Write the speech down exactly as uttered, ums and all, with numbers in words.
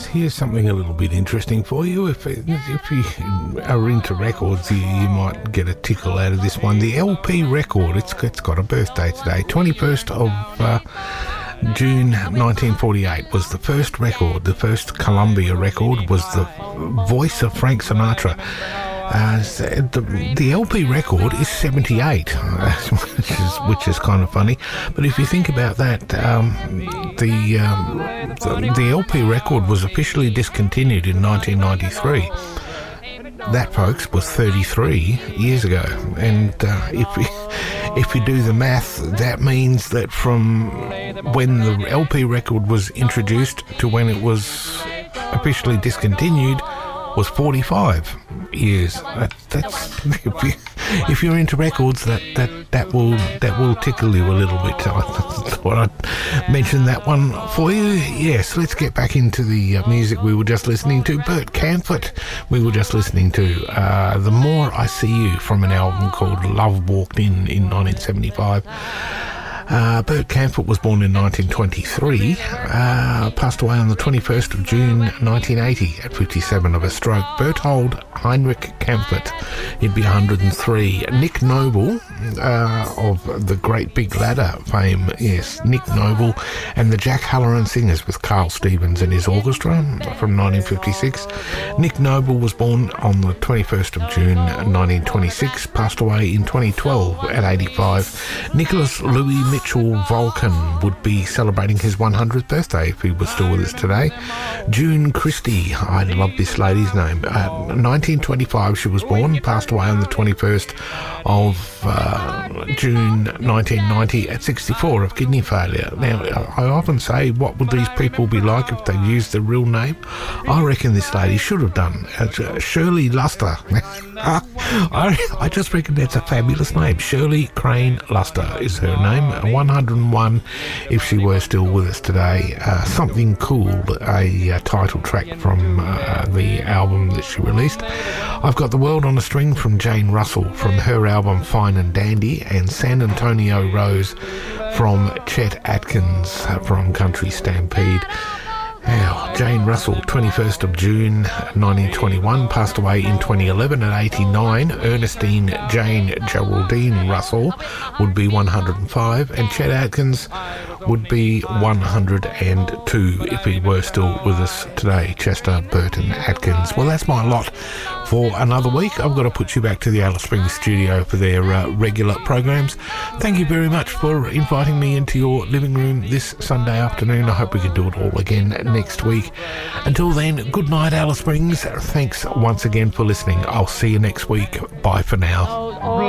here's something a little bit interesting for you. If if you are into records, you, you might get a tickle out of this one. The L P record, it's, it's got a birthday today. twenty-first of uh, June nineteen forty-eight was the first record. The first Columbia record was the voice of Frank Sinatra. Uh, the, the L P record is seventy-eight, uh, which is which is kind of funny. But if you think about that, um, the, um, the the L P record was officially discontinued in nineteen ninety-three. That, folks, was thirty-three years ago. And uh, if you, if you do the math, that means that from when the L P record was introduced to when it was officially discontinued was forty-five years. That, that's if, you, if you're into records, that, that, that will that will tickle you a little bit. I thought I'd mention that one for you. Yes, let's get back into the uh, music we were just listening to. Bert Kaempfert, we were just listening to uh, The More I See You from an album called Love Walked In in nineteen seventy-five. Uh, Bert Kaempfert was born in nineteen twenty-three, uh, passed away on the twenty-first of June nineteen eighty at fifty-seven of a stroke. Berthold Heinrich Kaempfert, he'd be one hundred and three. Nick Noble, uh, of the Great Big Ladder fame, yes, Nick Noble and the Jack Halloran Singers with Carl Stevens and his orchestra from nineteen fifty-six. Nick Noble was born on the twenty-first of June nineteen twenty-six, passed away in twenty twelve at eighty-five. Nicholas Louis Mitchell Vulcan would be celebrating his one hundredth birthday if he was still with us today. June Christie, I love this lady's name. Uh, nineteen twenty-five she was born, passed away on the twenty-first of uh, June nineteen ninety at sixty-four of kidney failure. Now, I often say, what would these people be like if they used their real name? I reckon this lady should have done. Uh, Shirley Luster. I, I just reckon that's a fabulous name. Shirley Crane Luster is her name. one hundred and one if she were still with us today. Uh, Something Cool, a uh, title track from uh, the album that she released. I've got The World on a String from Jane Russell from her album Fine and Dandy, and San Antonio Rose from Chet Atkins from Country Stampede. Now, Jane Russell, twenty-first of June nineteen twenty-one, passed away in twenty eleven at eighty-nine. Ernestine Jane Geraldine Russell would be one hundred and five, and Chet Atkins would be one hundred and two if he were still with us today. Chester Burton Atkins. Well, that's my lot for another week. I've got to put you back to the Alice Springs studio for their uh, regular programs. Thank you very much for inviting me into your living room this Sunday afternoon. I hope we can do it all again next week. Until then, good night, Alice Springs. Thanks once again for listening. I'll see you next week. Bye for now.